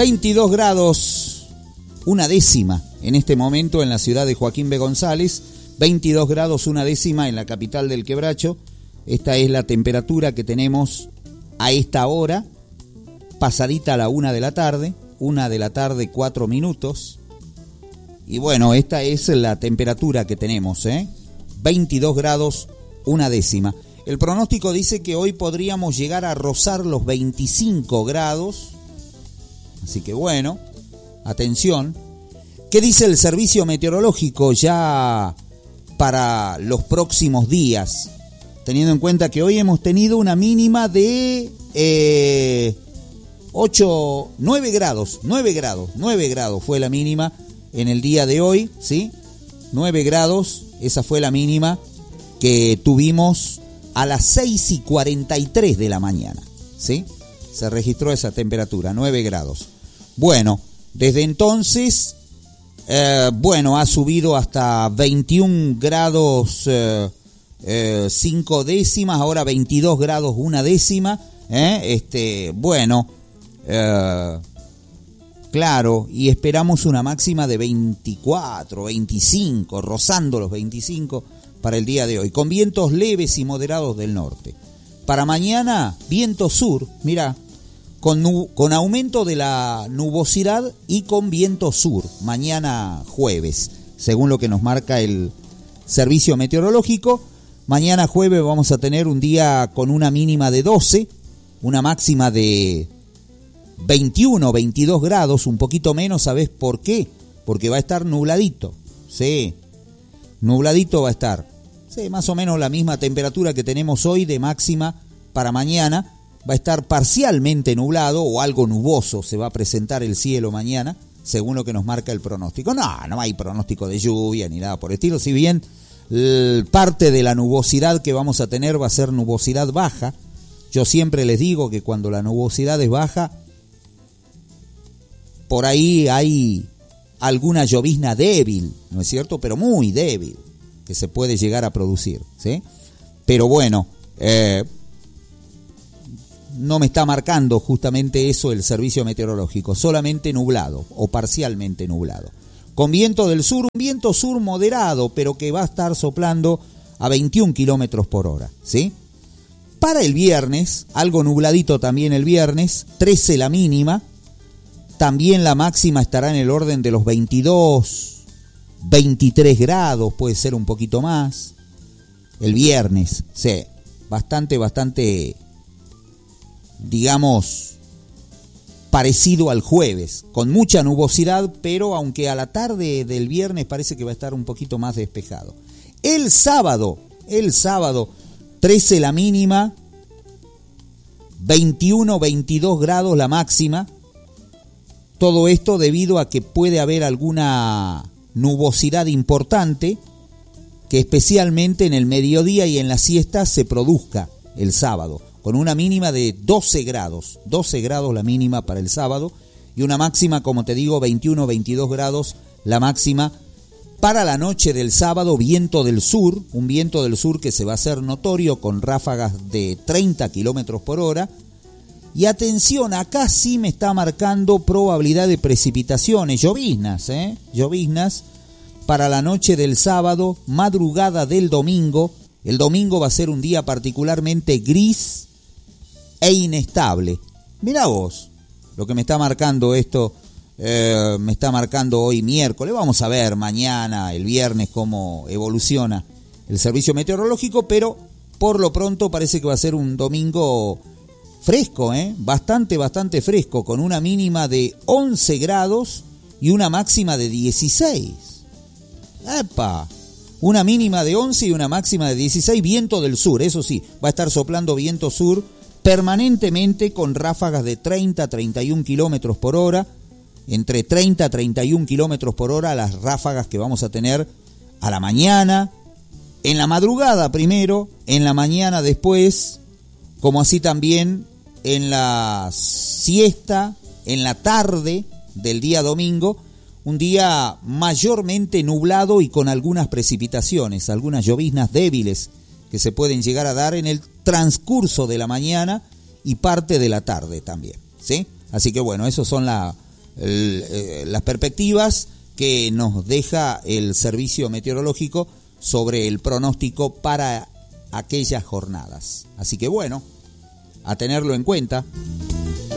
22 grados, una décima en este momento en la ciudad de Joaquín B. González, 22 grados, una décima en la capital del Quebracho. Esta es la temperatura que tenemos a esta hora, pasadita a la 1 de la tarde, 1 de la tarde, 4 minutos. Y bueno, esta es la temperatura que tenemos, 22 grados, una décima. El pronóstico dice que hoy podríamos llegar a rozar los 25 grados. Así que bueno, atención. ¿Qué dice el servicio meteorológico ya para los próximos días? Teniendo en cuenta que hoy hemos tenido una mínima de 9 grados fue la mínima en el día de hoy, ¿sí? 9 grados, esa fue la mínima que tuvimos a las 6:43 de la mañana, ¿sí? Se registró esa temperatura, 9 grados. Bueno, desde entonces, ha subido hasta 21 grados 5 décimas, ahora 22 grados 1 décima, claro, y esperamos una máxima de 24, 25, rozando los 25 para el día de hoy, con vientos leves y moderados del norte. Para mañana, viento sur, mirá, con aumento de la nubosidad y con viento sur, mañana jueves, según lo que nos marca el servicio meteorológico. Mañana jueves vamos a tener un día con una mínima de 12, una máxima de 21, 22 grados, un poquito menos. ¿Sabés por qué? Porque va a estar nubladito, sí, nubladito va a estar. Sí, más o menos la misma temperatura que tenemos hoy de máxima para mañana. Va a estar parcialmente nublado o algo nuboso, se va a presentar el cielo mañana, según lo que nos marca el pronóstico. No hay pronóstico de lluvia ni nada por el estilo, si bien parte de la nubosidad que vamos a tener va a ser nubosidad baja. Yo siempre les digo que cuando la nubosidad es baja, por ahí hay alguna llovizna débil, ¿no es cierto? Pero muy débil, que se puede llegar a producir, ¿sí? Pero bueno, no me está marcando justamente eso el servicio meteorológico, solamente nublado o parcialmente nublado. Con viento del sur, un viento sur moderado, pero que va a estar soplando a 21 kilómetros por hora, ¿sí? Para el viernes, algo nubladito también el viernes, 13 la mínima, también la máxima estará en el orden de los 22, 23 grados, puede ser un poquito más. El viernes, sí, bastante, digamos, parecido al jueves, con mucha nubosidad, pero aunque a la tarde del viernes parece que va a estar un poquito más despejado. El sábado, 13 la mínima, 21, 22 grados la máxima. Todo esto debido a que puede haber alguna nubosidad importante que especialmente en el mediodía y en la siesta se produzca el sábado, con una mínima de 12 grados la mínima para el sábado y una máxima, como te digo, 21, 22 grados la máxima. Para la noche del sábado, viento del sur, un viento del sur que se va a hacer notorio con ráfagas de 30 kilómetros por hora. Y atención, acá sí me está marcando probabilidad de precipitaciones, lloviznas para la noche del sábado, madrugada del domingo. El domingo va a ser un día particularmente gris e inestable. Mirá vos lo que me está marcando esto, me está marcando hoy miércoles. Vamos a ver mañana, el viernes, cómo evoluciona el servicio meteorológico, pero por lo pronto parece que va a ser un domingo fresco, bastante fresco, con una mínima de 11 grados y una máxima de 16. ¡Epa! Una mínima de 11 y una máxima de 16, viento del sur, eso sí, va a estar soplando viento sur permanentemente con ráfagas de 30 a 31 kilómetros por hora, entre 30 a 31 kilómetros por hora las ráfagas que vamos a tener a la mañana, en la madrugada primero, en la mañana después, como así también en la siesta, en la tarde del día domingo, un día mayormente nublado y con algunas precipitaciones, algunas lloviznas débiles que se pueden llegar a dar en el transcurso de la mañana y parte de la tarde también, ¿sí? Así que bueno, esos son las perspectivas que nos deja el servicio meteorológico sobre el pronóstico para aquellas jornadas. Así que bueno, a tenerlo en cuenta.